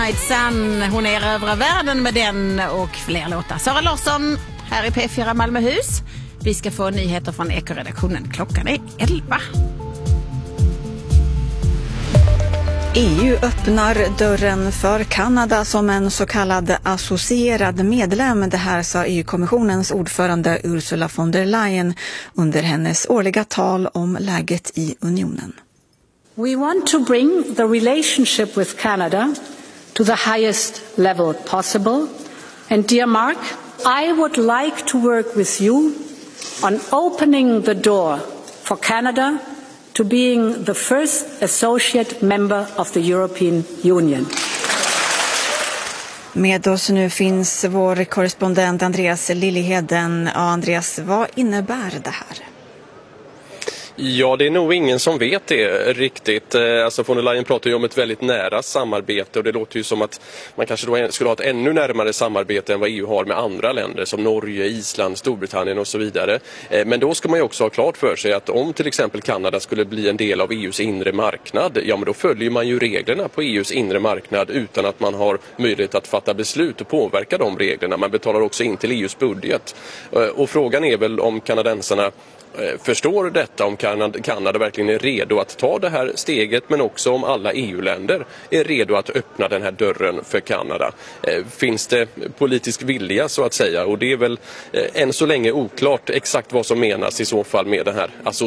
Sun, hon erövrar världen med den och fler låtar. Sara Larsson här i P4 Malmöhus. Vi ska få nyheter från Eko-redaktionen. Klockan är 11. EU öppnar dörren för Kanada som en så kallad associerad medlem. Det här sa EU-kommissionens ordförande Ursula von der Leyen under hennes årliga tal om läget i unionen. We want to bring the relationship with Canada to the highest level possible. And dear Mark, I would like to work with you on opening the door for Canada to being the first associate member of the European Union. Med oss nu finns vår korrespondent Andreas Liljeheden. Ja, Andreas, vad innebär det här? Ja, det är nog ingen som vet det riktigt. Alltså von der Leyen pratar ju om ett väldigt nära samarbete och det låter ju som att man kanske då skulle ha ett ännu närmare samarbete än vad EU har med andra länder som Norge, Island, Storbritannien och så vidare. Men då ska man ju också ha klart för sig att om till exempel Kanada skulle bli en del av EUs inre marknad, ja men då följer man ju reglerna på EUs inre marknad utan att man har möjlighet att fatta beslut och påverka de reglerna. Man betalar också in till EUs budget. Och frågan är väl om kanadensarna förstår detta, om Kanada verkligen är redo att ta det här steget, men också om alla EU-länder är redo att öppna den här dörren för Kanada. Finns det politisk vilja så att säga, och det är väl än så länge oklart exakt vad som menas i så fall med den här